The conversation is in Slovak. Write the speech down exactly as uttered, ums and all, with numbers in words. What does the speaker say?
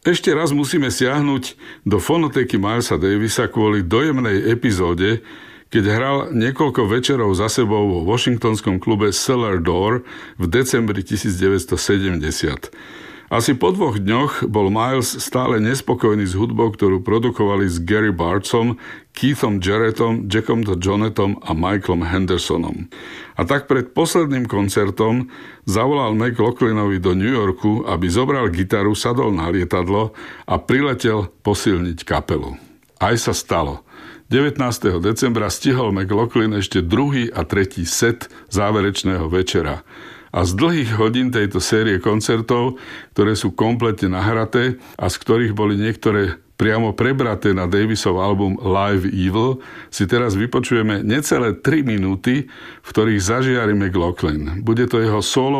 Ešte raz musíme siahnuť do fonotéky Milesa Davisa kvôli dojemnej epizóde, keď hral niekoľko večerov za sebou vo washingtonskom klube Cellar Door v decembri devätnásťsedemdesiat. Asi po dvoch dňoch bol Miles stále nespokojný s hudbou, ktorú produkovali s Gary Bartzom, Keithom Jarrettom, Jackom Jonetom a Michaelom Hendersonom. A tak pred posledným koncertom zavolal McLaughlinovi do New Yorku, aby zobral gitaru, sadol na lietadlo a priletel posilniť kapelu. Aj sa stalo. devätnásteho decembra stihol McLaughlin ešte druhý a tretí set záverečného večera. A z dlhých hodín tejto série koncertov, ktoré sú kompletne nahraté a z ktorých boli niektoré priamo prebraté na Davisov album Live Evil, si teraz vypočujeme necelé tri minúty, v ktorých zažiari McLaughlin. Bude to jeho solo